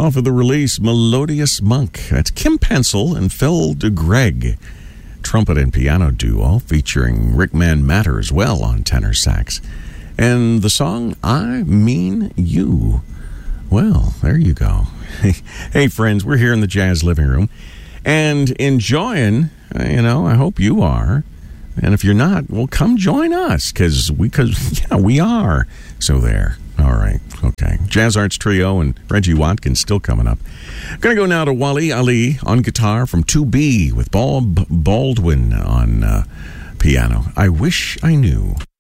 off of the release Melodious Monk. That's Kim Pencil and Phil DeGreg. Trumpet and piano duo featuring Rick Mann Matter as well on tenor sax. And the song, I Mean You. Well, there you go. Hey, friends, we're here in the Jazz Living Room and enjoying, I hope you are. And if you're not, well, come join us because we are. So there. All right. Okay. Jazz Arts Trio and Reggie Watkins still coming up. Going to go now to Wally Ali on guitar from 2B with Bob Baldwin on piano. I Wish I Knew.